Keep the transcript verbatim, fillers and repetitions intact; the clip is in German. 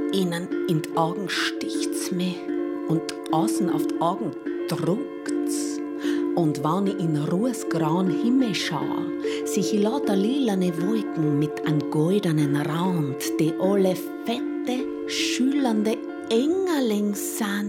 Ihnen in die Augen sticht's mir und außen auf die Augen druckt's. Und wenn ich in ruhesgrauen Himmel schaue, sehe ich lauter lilane Wolken mit einem goldenen Rand, die alle fette, schüllernde Engerling sind.